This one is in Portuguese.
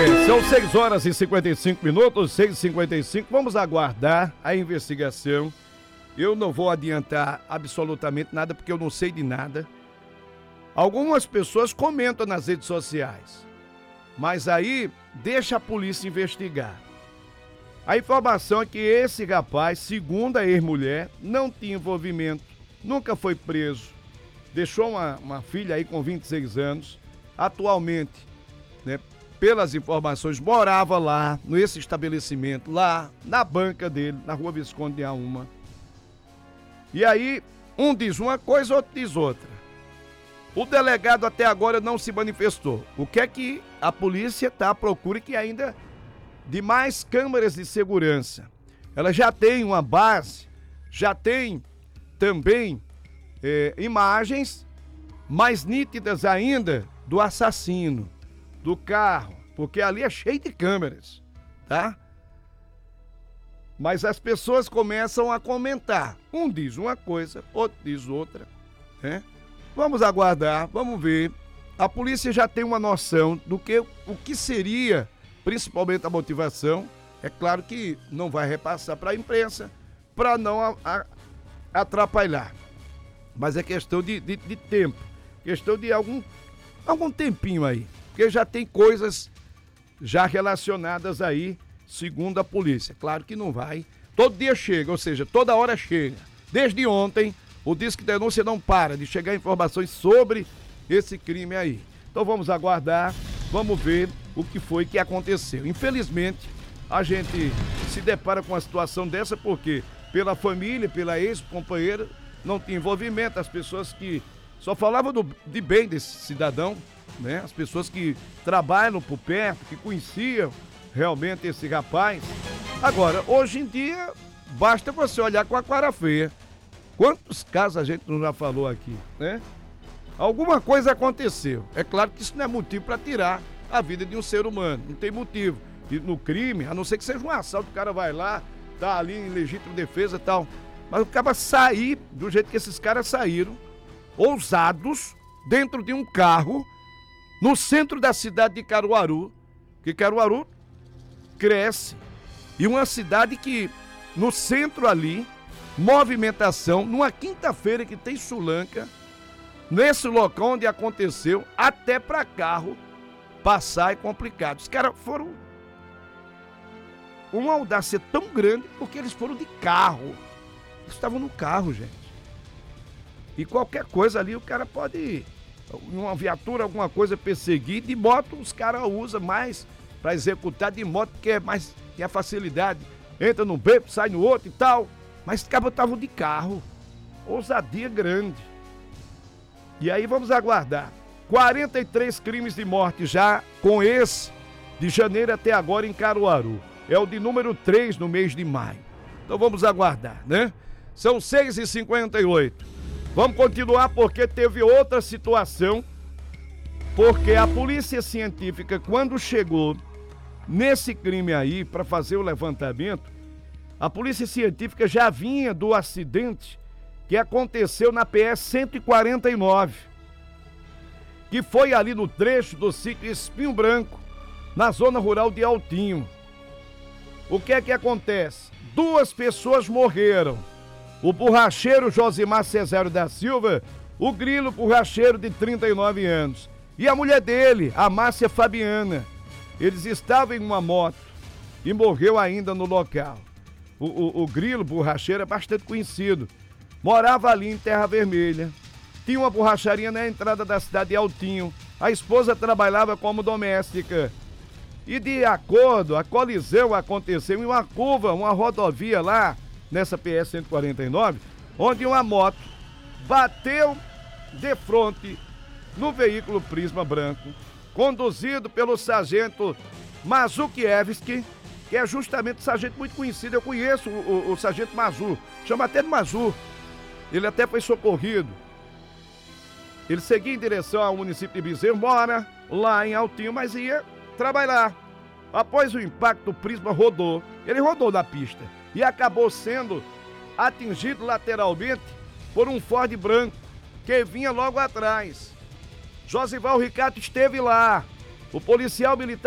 São 6 horas e 55 minutos, 6h55. Vamos aguardar a investigação. Eu não vou adiantar absolutamente nada, porque eu não sei de nada. Algumas pessoas comentam nas redes sociais, mas aí deixa a polícia investigar. A informação é que esse rapaz, segundo a ex-mulher, não tinha envolvimento, nunca foi preso. Deixou uma filha aí com 26 anos, atualmente, né, pelas informações, morava lá, nesse estabelecimento, lá na banca dele, na Rua Visconde de Auma. E aí, um diz uma coisa, outro diz outra. O delegado até agora não se manifestou. O que é que a polícia está à procura que ainda de mais câmeras de segurança? Ela já tem uma base, já tem também imagens mais nítidas ainda do assassino, do carro, porque ali é cheio de câmeras, tá? Mas as pessoas começam a comentar. Um diz uma coisa, outro diz outra, né? Vamos aguardar, vamos ver. A polícia já tem uma noção do que o que seria, principalmente a motivação. É claro que não vai repassar para a imprensa, para não atrapalhar. Mas é questão de tempo, questão de algum tempinho aí. Porque já tem coisas já relacionadas aí, segundo a polícia. Claro que não vai. Todo dia chega, ou seja, toda hora chega. Desde ontem, o Disque Denúncia não para de chegar informações sobre esse crime aí. Então vamos aguardar, vamos ver o que foi que aconteceu. Infelizmente, a gente se depara com uma situação dessa porque pela família, pela ex-companheira, não tinha envolvimento. As pessoas que só falavam de bem desse cidadão, né? As pessoas que trabalham por perto, que conheciam realmente esse rapaz. Agora, hoje em dia, basta você olhar com a cara feia. Quantos casos a gente não já falou aqui, né? Alguma coisa aconteceu. É claro que isso não é motivo para tirar a vida de um ser humano. Não tem motivo. E no crime, a não ser que seja um assalto, o cara vai lá, tá ali em legítima defesa e tal. Mas o cara sair do jeito que esses caras saíram, ousados, dentro de um carro, no centro da cidade de Caruaru, que Caruaru cresce. E uma cidade que, no centro ali, movimentação, numa quinta-feira que tem Sulanca, nesse local onde aconteceu, até para carro passar é complicado. Os caras foram uma audácia tão grande porque eles foram de carro. Eles estavam no carro, gente. E qualquer coisa ali o cara pode, uma viatura, alguma coisa, perseguir. De moto os caras usam mais para executar de moto, porque é mais, tem a facilidade. Entra num beco, sai no outro e tal. Mas os caras estavam de carro. Ousadia grande. E aí vamos aguardar. 43 crimes de morte já com esse de janeiro até agora em Caruaru. É o de número 3 no mês de maio. Então vamos aguardar, né? São 6h58. Vamos continuar porque teve outra situação. Porque a polícia científica, quando chegou nesse crime aí para fazer o levantamento, a polícia científica já vinha do acidente que aconteceu na PS 149, que foi ali no trecho do sítio Espinho Branco, na zona rural de Altinho. O que é que acontece? 2 pessoas morreram. O borracheiro Josimar Cesário da Silva, o grilo borracheiro de 39 anos. E a mulher dele, a Márcia Fabiana. Eles estavam em uma moto e morreu ainda no local. O grilo borracheiro é bastante conhecido. Morava ali em Terra Vermelha. Tinha uma borracharia na entrada da cidade de Altinho. A esposa trabalhava como doméstica. E de acordo, a colisão aconteceu em uma curva, uma rodovia lá, nessa PS 149, onde uma moto bateu de frente no veículo Prisma branco, conduzido pelo sargento Mazukiewski, que é justamente um sargento muito conhecido. Eu conheço o sargento Mazu, chama até de Mazu. Ele até foi socorrido. Ele seguia em direção ao município de Bezerro, mora lá em Altinho, mas ia trabalhar. Após o impacto, o Prisma rodou. Ele rodou na pista e acabou sendo atingido lateralmente por um Ford branco que vinha logo atrás. Josival Ricardo esteve lá. O policial militar